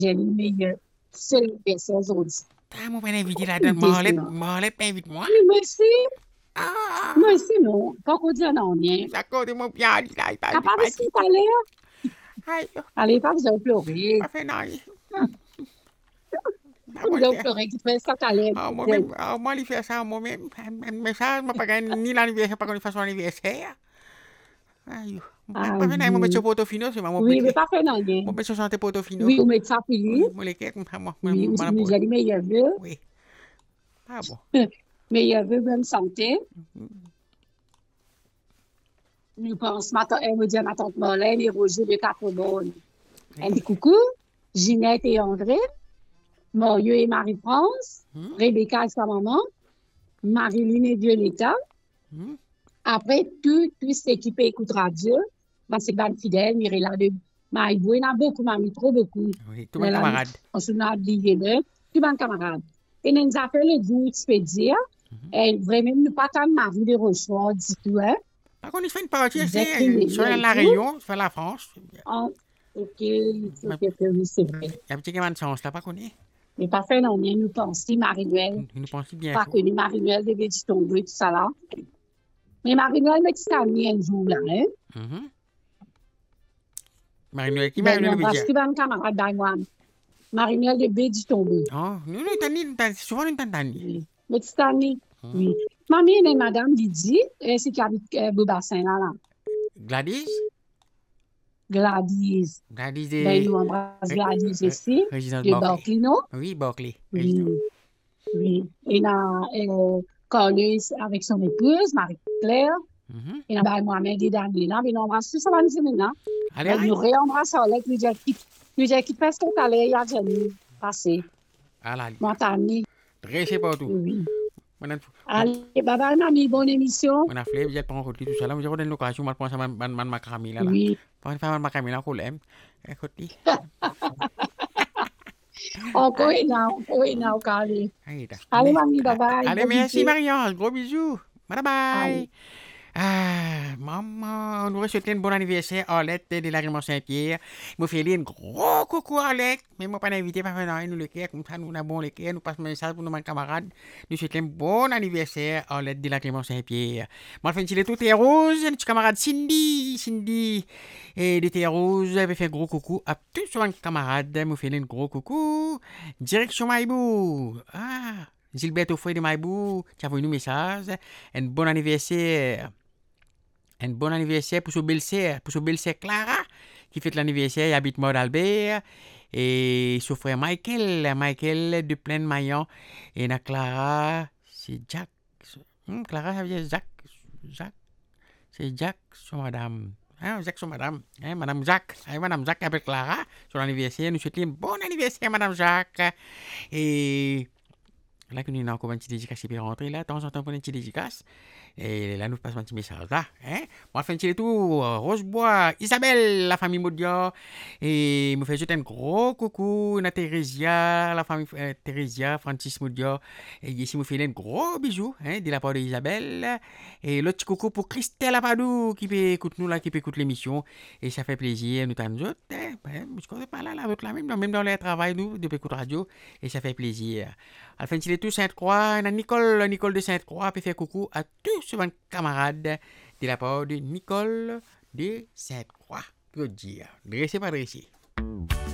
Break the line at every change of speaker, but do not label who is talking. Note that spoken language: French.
j'ai le meilleur seul verset aujourd'hui.
Ah, mon pas invité là-dedans.
Aucune question.
Marlette, pas invite-moi.
Oui, merci.
Ah,
Merci, non. Pas qu'on dit non, rien.
ça compte mon bien, là, il parle
Capable
pas
de
dit.
tout à l'heure.
Aïe,
Allez, pas besoin de pleurer.
pas fait non.
Pas
Moi,
besoin de pleurer. Qui fait ça à l'air.
moi-même, moi, il fait ça moi-même. Mais ça, moi, pas gagné ni l'anniversaire, pas qu'on fasse son anniversaire. Aïe, pas fait non, moi, mettre
Aïe.
sur Portofino, c'est moi,
Oui, mais pas fait non, rien.
moi, mettre sur santé Portofino.
Oui, on met ça pour lui.
Oui, moi, les quêtes, moi,
Oui,
madame
nous
Paul.
j'ai les meilleurs vœux.
Oui, ah bon.
Meilleurs vœux, bonne santé. Nous pensons, elle me dit à ma tante Marlène et Roger de Caprebonne. Elle dit
Oui.
coucou, Ginette et André, Mario et Marie-France,
Hmm,
Rebecca et sa maman, Marilyn et Violetta.
hmm.
Après, toute cette équipe écoute radio. C'est ban fidèle, Mirella de Maïbou. Il y en a beaucoup, mamie, trop beaucoup.
Oui, tout mon
Là,
camarade.
on se l'a oublié de tout bon camarade. Et nous appelle le jour expédier. Et vraiment, nous pas tant Marie de Rochefort du tout, hein.
Par contre, il fait une partie,
Nous
c'est
écrivons
sur
et
la
tout.
Réunion, sur la France.
En, ok,
Il
oui, c'est vrai.
y a un petit gamin de chance là, pas qu'on est.
Mais pas fait, non, mais nous pensons, Marie-Noël,
Il nous pense bien
pas
chaud.
connu Marie-Noël devait tomber, tout ça là. Mais Marie-Noël m'a dit ça un jour là, hein.
Mhm. Marie-Noël, qui
Ben, nous
Marie-Noël veut
embrasse
dire?
tout le camarade d'Aïwan. Marie-Noël devait tomber.
Oh, souvent nous t'entendons.
Oui. Mais cette année,
Mhm.
oui. Mamie et Madame Lydie, c'est qui habite Beaubassin là, là.
Gladys?
Gladys.
Gladys
Ben,
et
nous embrasse Gladys aussi,
Résidence
de
Barclay.
Barclay, non?
Oui, Barclay.
Oui, oui. Et là, Carlos avec son épouse, Marie-Claire.
Mhm.
Et là, ben, moi-même, et Daniela, mais nous embrasse tout ça, va nous aimer, là.
Allez,
Ben,
allez.
nous réembrassons Arlette, nous disons qu'il passe tout à l'heure, il y a Jenny, passé,
Allez.
Montagny,
Dressez partout.
oui.
Mon
Allez, bye bye, mamie, bonne émission.
a flemme, j'ai pas encore tout ça là. J'ai donné l'occasion, je pense à man macramé là.
Oui.
Pas faire man macramé là, qu'on l'aime. Écoute,
Encore une heure, allez.
allez,
Allez, mamie, bye bye,
allez,
bon
merci
bisous.
Marion, gros bisous. Bye bye.
Allez.
Ah, maman, nous souhaitons un bon anniversaire à Arlette de l'agrément Saint-Pierre. Nous faisons un gros coucou à Arlette. Mais moi, pas invité, pas faire nous le cœur, comme ça, nous avons le cœur, nous passons un message pour nos camarades. Nous souhaitons un bon anniversaire à Arlette de l'agrément Saint-Pierre. Moi, je fais tout Terre Rose, notre camarade Cindy, et de Terre Rose, je fais un gros coucou à tous nos camarades. Nous faisons un gros coucou. Direction Maïbou. Ah, Gilbert Offray de Maïbou, tu as envoyé nous un message. Un bon anniversaire. Un bon anniversaire pour son belle-sœur Clara, qui fête l'anniversaire, il habite Mort d'Albert, et son frère Michael de Plaine Maillon, et la Clara, c'est Jack. Clara, ça veut dire Jack, c'est Jack, son madame. Hein, Jack, son madame. Hein, madame Jacques. Hein, madame Jacques avec Clara, son anniversaire. Nous souhaitons un bon anniversaire, madame Jacques. Et là, que nous avons encore un petit dédicace qui peut rentrer là, de temps en temps pour un petit dédicace. Et là, nous passons un petit message là. Hein? Moi, je fais un tout. Rosebois, Isabelle, la famille Maudia. Et me fait jeter un gros coucou à Thérésia, la famille Thérésia, Francis Maudia. Et ici, me fait un gros bisou hein, de la part d'Isabelle. Et l'autre petit coucou pour Christelle Apadou qui peut écouter nous là, qui peut écouter l'émission. Et ça fait plaisir, nous t'en autres. Hein? Je connais pas là, l'autre là, même dans le travail, nous, depuis écouter radio. Et ça fait plaisir. Enfin, il est tout Sainte-Croix, Nicole de Sainte-Croix, puis fait coucou à tous ses camarades de la part de Nicole de Sainte-Croix. Que dire? Dressé pas dressé.